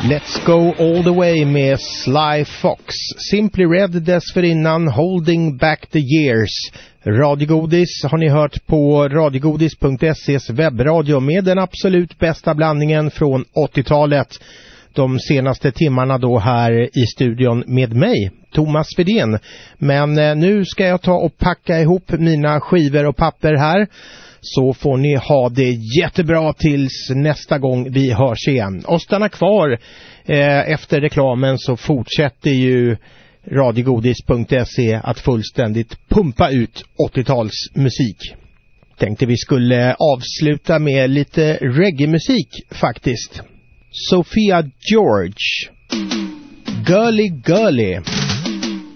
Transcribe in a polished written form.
Let's Go All The Way med Sly Fox. Simply Red dessförinnan, Holding Back The Years. Radiogodis har ni hört på radiogodis.ses webbradio med den absolut bästa blandningen från 80-talet. De senaste timmarna då här i studion med mig, Thomas Vedén. Men nu ska jag ta och packa ihop mina skivor och papper här. Så får ni ha det jättebra tills nästa gång vi hörs igen. Och stanna kvar efter reklamen, så fortsätter ju radiogodis.se att fullständigt pumpa ut 80-talsmusik. Tänkte vi skulle avsluta med lite reggae-musik faktiskt. Sophia George, Girly Girly.